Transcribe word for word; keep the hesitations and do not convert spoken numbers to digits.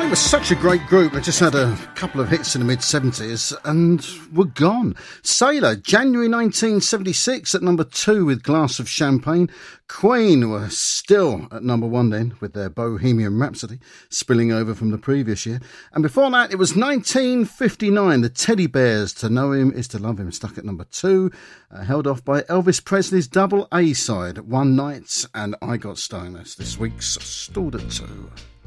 It was such a great group. They just had a couple of hits in the mid-seventies and were gone. Sailor, January nineteen seventy-six at number two with Glass of Champagne. Queen were still at number one then with their Bohemian Rhapsody, spilling over from the previous year. And before that, it was nineteen fifty-nine, the Teddy Bears, To Know Him Is To Love Him, stuck at number two, uh, held off by Elvis Presley's double A side, One Night and I Got Stoned. That's this week's Stalled at Two.